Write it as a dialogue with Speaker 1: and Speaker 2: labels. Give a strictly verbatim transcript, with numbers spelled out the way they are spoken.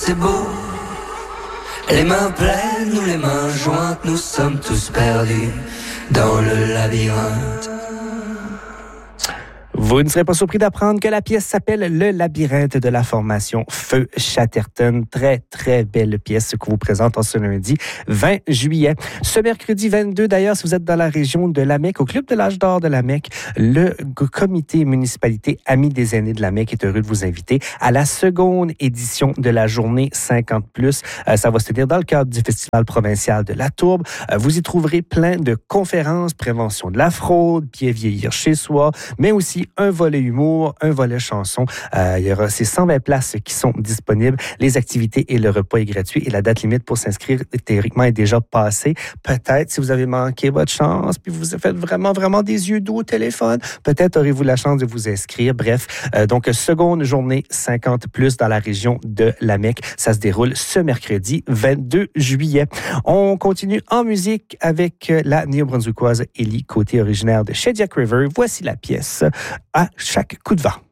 Speaker 1: c'est beau. Les mains pleines ou les mains jointes, nous sommes tous perdus dans le labyrinthe.
Speaker 2: Vous ne serez pas surpris d'apprendre que la pièce s'appelle Le labyrinthe de la formation Feu Chatterton. Très, très belle pièce que vous présente en ce lundi vingt juillet. Ce mercredi vingt-deux, d'ailleurs, si vous êtes dans la région de Lamec, au Club de l'Âge d'Or de Lamec, le comité municipalité Amis des aînés de Lamec est heureux de vous inviter à la seconde édition de la journée cinquante plus. Euh, ça va se tenir dans le cadre du Festival provincial de la Tourbe. Euh, vous y trouverez plein de conférences, prévention de la fraude, bien vieillir chez soi, mais aussi un volet humour, un volet chanson. Euh, il y aura ces cent vingt places qui sont disponibles. Les activités et le repas est gratuit et la date limite pour s'inscrire, théoriquement, est déjà passée. Peut-être, si vous avez manqué votre chance, puis vous faites vraiment, vraiment des yeux doux au téléphone, peut-être aurez-vous la chance de vous inscrire. Bref, euh, donc, seconde journée cinquante plus dans la région de Lamec. Ça se déroule ce mercredi vingt-deux juillet. On continue en musique avec la néo-brunswickoise Ellie Côté, originaire de Shediac River. Voici la pièce À chaque coup de vent.